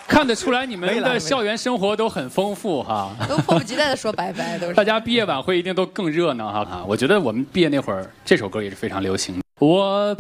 看得出来你们的校园生活都很丰富哈， 都迫不及待的说拜拜，都是。 大家毕业晚会一定都更热闹哈。我觉得我们毕业那会儿，这首歌也是非常流行的。我